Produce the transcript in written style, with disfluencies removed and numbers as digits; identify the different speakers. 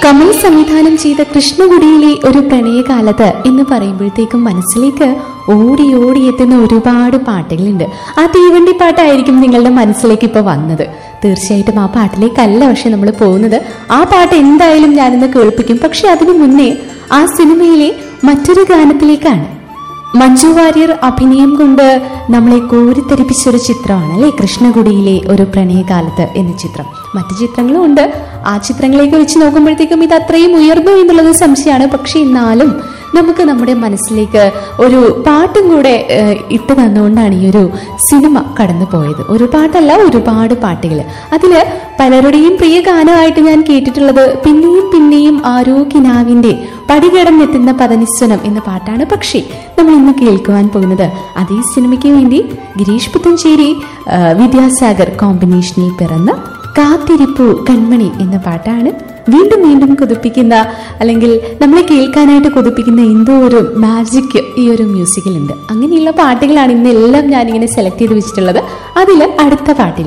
Speaker 1: കമൽ സംവിധാനം ചെയ്ത കൃഷ്ണകുടിയിലെ ഒരു പ്രണയകാലത്ത് എന്ന് പറയുമ്പോഴത്തേക്കും മനസ്സിലേക്ക് ഓടി ഓടി എത്തുന്ന ഒരുപാട് പാട്ടുകളുണ്ട്. ആ തീവണ്ടി പാട്ടായിരിക്കും നിങ്ങളുടെ മനസ്സിലേക്ക് ഇപ്പൊ വന്നത്. തീർച്ചയായിട്ടും ആ പാട്ടിലേക്കല്ല പക്ഷെ നമ്മൾ പോകുന്നത്. ആ പാട്ട് എന്തായാലും ഞാനിന്ന് കേൾപ്പിക്കും. പക്ഷെ അതിനു മുന്നേ ആ സിനിമയിലെ മറ്റൊരു ഗാനത്തിലേക്കാണ്. മഞ്ജു വാര്യർ അഭിനയം കൊണ്ട് നമ്മളെ കോരിത്തെരിപ്പിച്ചൊരു ചിത്രമാണ് അല്ലെ കൃഷ്ണകുടിയിലെ ഒരു പ്രണയകാലത്ത് എന്ന ചിത്രം. മറ്റു ചിത്രങ്ങളും ഉണ്ട്. ആ ചിത്രങ്ങളെയൊക്കെ വെച്ച് നോക്കുമ്പോഴത്തേക്കും ഇത് അത്രയും ഉയർന്നു എന്നുള്ളത് സംശയമാണ്. പക്ഷെ എന്നാലും നമുക്ക് നമ്മുടെ മനസ്സിലേക്ക് ഒരു പാട്ടും കൂടെ ഇട്ട് തന്നുകൊണ്ടാണ് ഈ ഒരു സിനിമ കടന്നു പോയത്. ഒരു പാട്ടല്ല, ഒരുപാട് പാട്ടുകൾ. അതില് പലരുടെയും പ്രിയ ഗാനമായിട്ട് ഞാൻ കേട്ടിട്ടുള്ളത് പിന്നെയും പിന്നെയും ആരോ കിനാവിന്റെ പടികടന്നെത്തുന്ന പതനിസ്വനം എന്ന പാട്ടാണ്. പക്ഷേ നമ്മൾ ഇന്ന് കേൾക്കുവാൻ പോകുന്നത് അതേ സിനിമയ്ക്ക് വേണ്ടി ഗിരീഷ് പുത്തഞ്ചേരി വിദ്യാസാഗർ കോമ്പിനേഷനിൽ പിറന്ന കാത്തിരിപ്പു കൺമണി എന്ന പാട്ടാണ്. വീണ്ടും വീണ്ടും കൊതിപ്പിക്കുന്ന അല്ലെങ്കിൽ നമ്മളെ കേൾക്കാനായിട്ട് കൊതിപ്പിക്കുന്ന എന്തോ ഒരു മാജിക് ഈ ഒരു മ്യൂസിക്കിലുണ്ട്. അങ്ങനെയുള്ള പാട്ടുകളാണ് ഇന്നെല്ലാം ഞാനിങ്ങനെ സെലക്ട് ചെയ്ത് വെച്ചിട്ടുള്ളത്. അതിൽ അടുത്ത പാട്ടിൽ